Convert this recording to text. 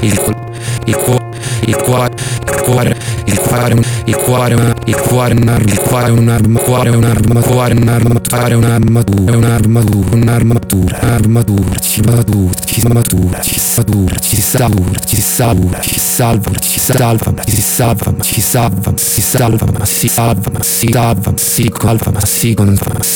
il cuore, il cuore, il cuore, il cuore, il cuore, il cuore, il cuore, il cuore, un'arma, cuore, un'arma, cuore, un'arma, fare un'armatura, un'armatura, un'armatura, armatura, ci matura, ci matura, ci satura, ci satura, ci satura, ci salva, ci salva, ci salva, ci salva, si salva, si salva, si salva, si salva, si confa,